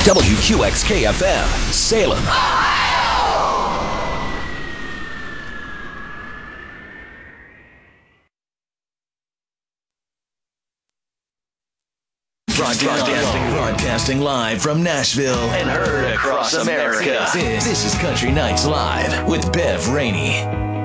WQXK-FM, Salem. Broadcasting live from Nashville and heard across America. This is Country Nights Live with Bev Rainey.